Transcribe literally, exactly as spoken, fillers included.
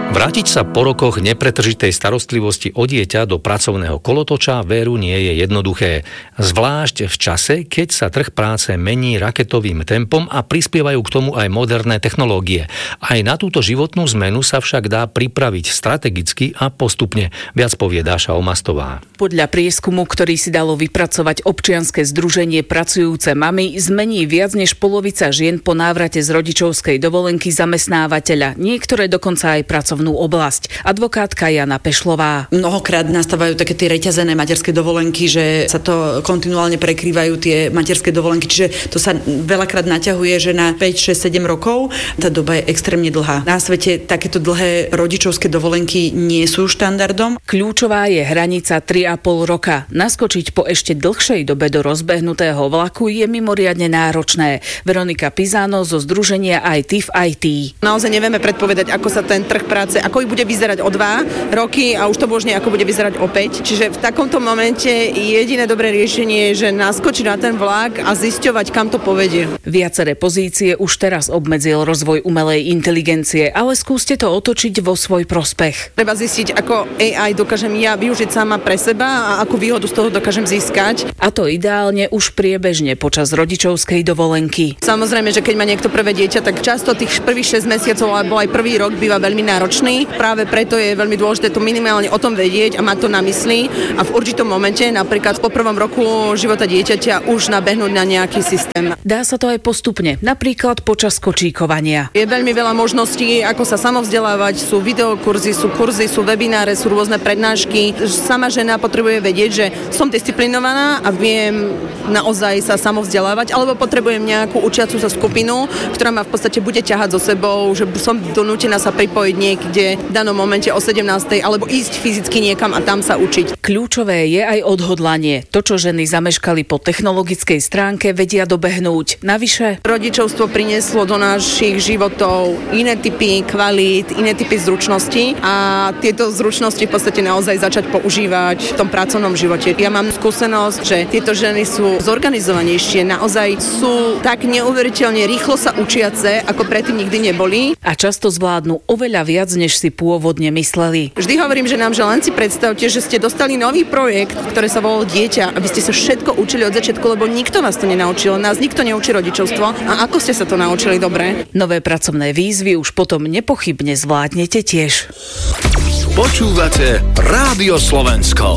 Vrátiť sa po rokoch nepretržitej starostlivosti o dieťa do pracovného kolotoča veru nie je jednoduché. Zvlášť v čase, keď sa trh práce mení raketovým tempom a prispievajú k tomu aj moderné technológie. Aj na túto životnú zmenu sa však dá pripraviť strategicky a postupne. Viac povie Dáša Omastová. Podľa prieskumu, ktorý si dalo vypracovať občianske združenie Pracujúce mamy, zmení viac než polovica žien po návrate z rodičovskej dovolenky zamestnávateľa. Niektoré dokonca aj pracovné oblasť. Advokátka Jana Pešlová. Mnohokrát nastávajú také tie reťazené materské dovolenky, že sa to kontinuálne prekrývajú tie materské dovolenky, čiže to sa veľakrát naťahuje, že na päť, šesť, sedem rokov. Tá doba je extrémne dlhá. Na svete takéto dlhé rodičovské dovolenky nie sú štandardom. Kľúčová je hranica tri a pol roka. Naskočiť po ešte dlhšej dobe do rozbehnutého vlaku je mimoriadne náročné. Veronika Pizano zo združenia í té v í té. Naozaj nevieme predpovedať, ako sa ten trh práce, ako ich bude vyzerať o dva roky a už to možno ako bude vyzerať opäť. Čiže v takomto momente jediné dobré riešenie je, že naskočiť na ten vlak a zisťovať, kam to povedie. Viaceré pozície už teraz obmedzil rozvoj umelej inteligencie, ale skúste to otočiť vo svoj prospech. Treba zistiť, ako á í dokážem ja využiť sama pre seba a akú výhodu z toho dokážem získať. A to ideálne už priebežne počas rodičovskej dovolenky. Samozrejme, že keď má niekto prvé dieťa, tak často tých prvých šesť mesiacov alebo aj prvý rok býva veľmi náročný. Práve preto je veľmi dôležité to minimálne o tom vedieť a mať to na mysli a v určitom momente, napríklad po prvom roku života dieťaťa, už nabehnúť na nejaký systém. Dá sa to aj postupne, napríklad počas kočíkovania. Je veľmi veľa možností, ako sa samovzdelávať, sú videokurzy, sú kurzy, sú webináre, sú rôzne prednášky. Sama žena potrebuje vedieť, že som disciplinovaná a viem naozaj sa samovzdelávať, alebo potrebujem nejakú učiacu sa skupinu, ktorá ma v podstate bude ťahať so sebou, že som donútená sa pripojiť niekde v danom momente o sedemnástej alebo ísť fyzicky niekam a tam sa učiť. Kľúčové je aj odhodlanie. To, čo ženy zameškali po technologickej stránke, vedia dobehnúť. Navyše, rodičovstvo prinieslo do našich životov iné typy kvalít, iné typy zručností a tieto zručnosti v podstate naozaj začať používať v tom pracovnom živote. Ja mám skúsenosť, že tieto ženy sú zorganizovanejšie, naozaj sú tak neuveriteľne rýchlo sa učiace, ako predtým nikdy neboli. A často zvládnu oveľa viac, než si pôvodne mysleli. Vždy hovorím, že nám, že len si predstavte, že ste dostali nový projekt, ktorý sa volal Dieťa, aby ste sa všetko učili od začiatku, lebo nikto vás to nenaučil, nás nikto neučí rodičovstvo. A ako ste sa to naučili dobre? Nové pracovné výzvy už potom nepochybne zvládnete tiež. Počúvate Rádio Slovensko.